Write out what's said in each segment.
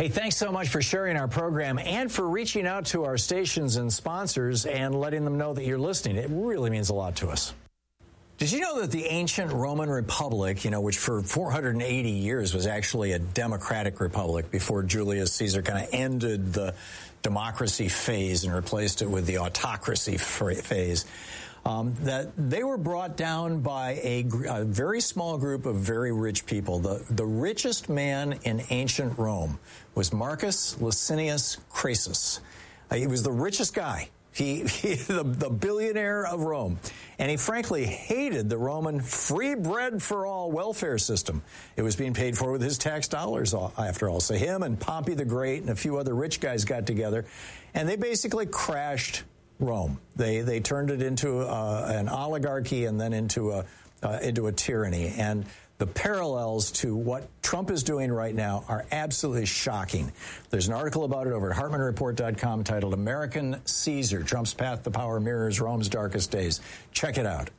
Hey, thanks so much for sharing our program and for reaching out to our stations and sponsors and letting them know that you're listening. It really means a lot to us. Did you know that the ancient Roman Republic, which for 480 years was actually a democratic republic before Julius Caesar kind of ended the democracy phase and replaced it with the autocracy phase, that they were brought down by a very small group of very rich people. The richest man in ancient Rome was Marcus Licinius Crassus. He was the richest guy. The billionaire of Rome. And he frankly hated the Roman free bread for all welfare system. It was being paid for with his tax dollars, after all. So him and Pompey the Great and a few other rich guys got together, and they basically crashed Rome. They turned it into an oligarchy and then into a tyranny. And the parallels to what Trump is doing right now are absolutely shocking. There's an article about it over at HartmannReport.com titled American Caesar, Trump's Path to Power Mirrors Rome's Darkest Days. Check it out.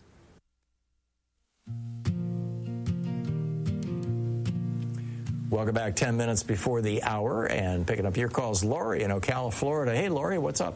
Welcome back. 10 minutes before the hour, and picking up your calls, Lori in Ocala, Florida. Hey, Lori, what's up?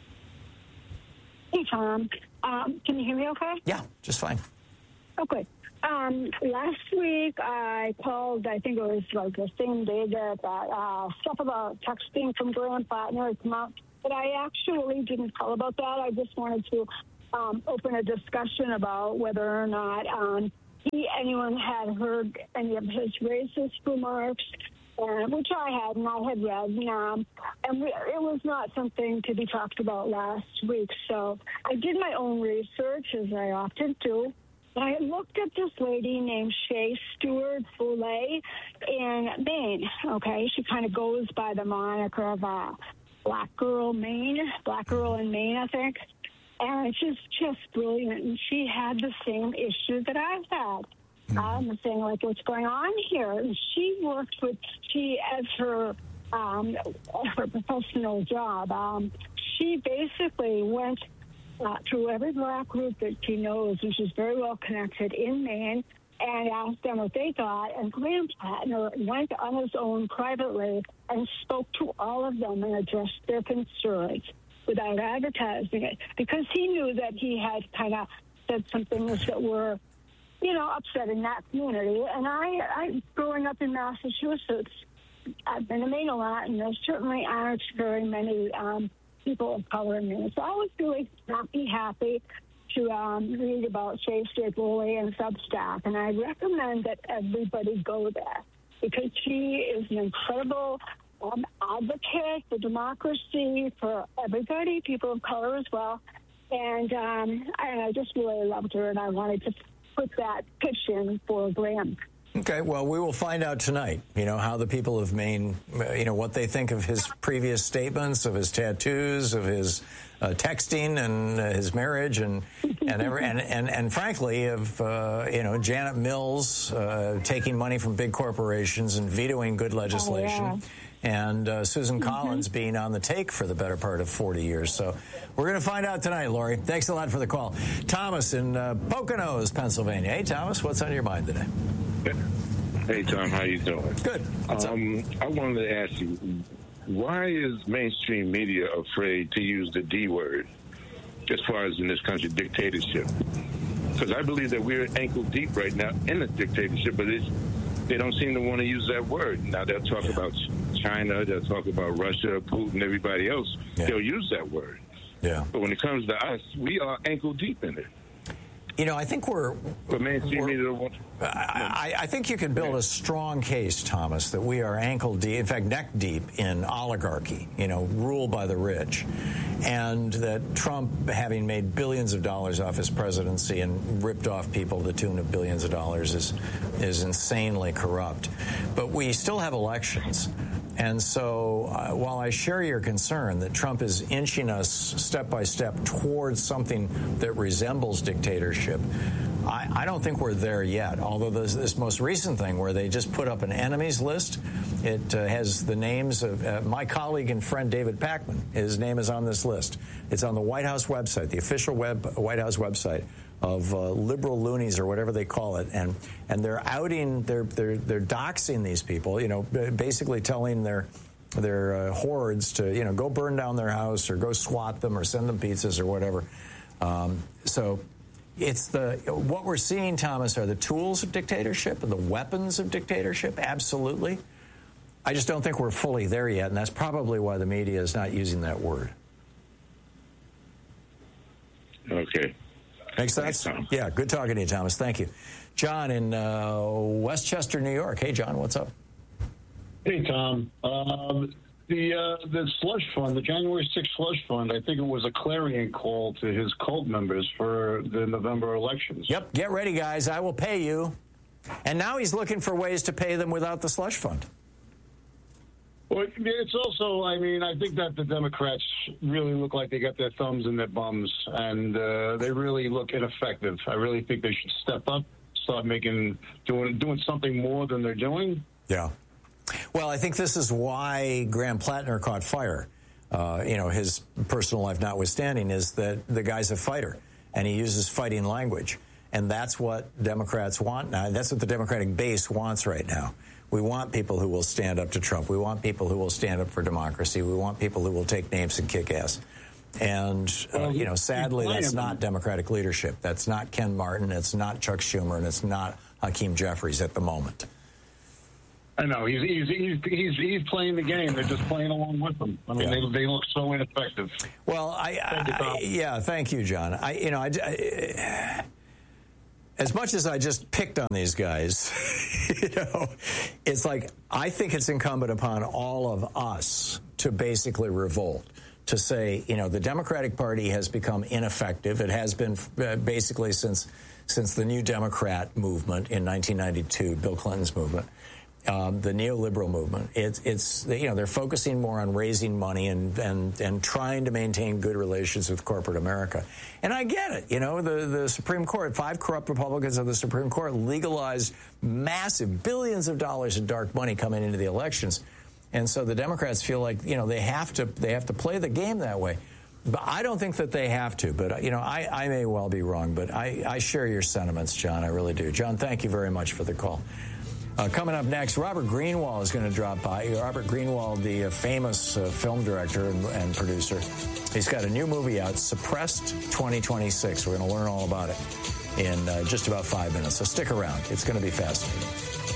Hey, Tom. Can you hear me okay? Yeah, just fine. Oh, good. Last week I called, I think it was like the same day that stuff about texting from Graham Plattner had come out, but I actually didn't call about that. I just wanted to open a discussion about whether or not anyone had heard any of his racist remarks, which I had, and I had read, and it was not something to be talked about last week. So I did my own research, as I often do. I looked at this lady named Shea Stewart Boulay in Maine, okay? She kind of goes by the moniker of Black Girl in Maine, I think. And she's just brilliant. And she had the same issue that I've had. I'm saying, like, what's going on here? And she worked as her professional job. She basically went through every black group that she knows, and she's very well connected in Maine, and asked them what they thought. And Graham Plattner went on his own privately and spoke to all of them and addressed their concerns without advertising it, because he knew that he had kind of said some things that were, upsetting that community. And I growing up in Massachusetts, I've been in Maine a lot, and there certainly aren't very many people of color in Maine. So I was really happy to read about Shea Stewart Boulay and Substack, and I recommend that everybody go there, because she is an incredible advocate for democracy for everybody, people of color as well. And I just really loved her, and I wanted to put that pitch in for Graham. Okay, well, we will find out tonight, how the people of Maine, what they think of his previous statements, of his tattoos, of his texting and his marriage, and frankly, of, Janet Mills taking money from big corporations and vetoing good legislation. Oh, yeah. And Susan Collins being on the take for the better part of 40 years. So we're going to find out tonight, Lori. Thanks a lot for the call. Thomas in Poconos, Pennsylvania. Hey, Thomas, what's on your mind today? Hey, Tom, how you doing? Good. What's up? I wanted to ask you, why is mainstream media afraid to use the D word as far as in this country, dictatorship? Because I believe that we're ankle deep right now in a dictatorship, but they don't seem to want to use that word. Now, they'll talk about China, they'll talk about Russia, Putin, everybody else. Yeah. They'll use that word. Yeah. But when it comes to us, we are ankle deep in it. I think I think you can build a strong case, Thomas, that we are ankle deep, in fact, neck deep in oligarchy, ruled by the rich. And that Trump, having made billions of dollars off his presidency and ripped off people to the tune of billions of dollars, is insanely corrupt. But we still have elections. And so while I share your concern that Trump is inching us step by step towards something that resembles dictatorship, I don't think we're there yet. Although this most recent thing where they just put up an enemies list, it has the names of my colleague and friend David Pakman. His name is on this list. It's on the White House website, the official White House website of liberal loonies or whatever they call it, and they're outing, they're doxing these people, basically telling their hordes to, go burn down their house or go swat them or send them pizzas or whatever. So it's what we're seeing, Thomas, are the tools of dictatorship and the weapons of dictatorship. Absolutely. I just don't think we're fully there yet, and that's probably why the media is not using that word. Okay. Makes sense? Thanks, yeah, good talking to you, Thomas. Thank you. John in Westchester, New York. Hey, John, what's up? Hey, Tom. The slush fund, the January 6th slush fund, I think it was a clarion call to his cult members for the November elections. Yep, get ready, guys. I will pay you. And now he's looking for ways to pay them without the slush fund. Well, it's also, I think that the Democrats really look like they got their thumbs in their bums, and they really look ineffective. I really think they should step up, start doing something more than they're doing. Yeah. Well, I think this is why Graham Plattner caught fire. His personal life notwithstanding, is that the guy's a fighter, and he uses fighting language. And that's what Democrats want now. That's what the Democratic base wants right now. We want people who will stand up to Trump. We want people who will stand up for democracy. We want people who will take names and kick ass. And, sadly, that's not Democratic leadership. That's not Ken Martin. It's not Chuck Schumer. And it's not Hakeem Jeffries at the moment. I know. He's playing the game. They're just playing along with him. They look so ineffective. Well, thank you, John. As much as I just picked on these guys, it's like I think it's incumbent upon all of us to basically revolt, to say, the Democratic Party has become ineffective. It has been basically since the New Democrat movement in 1992, Bill Clinton's movement. The neoliberal movement. They're focusing more on raising money and trying to maintain good relations with corporate America. And I get it. The Supreme Court, 5 corrupt Republicans of the Supreme Court legalized massive billions of dollars in dark money coming into the elections. And so the Democrats feel like, they have to play the game that way. But I don't think that they have to. But, I may well be wrong. But I share your sentiments, John. I really do. John, thank you very much for the call. Coming up next, Robert Greenwald is going to drop by. Robert Greenwald, the famous film director and producer. He's got a new movie out, Suppressed 2026. We're going to learn all about it in just about 5 minutes. So stick around. It's going to be fascinating.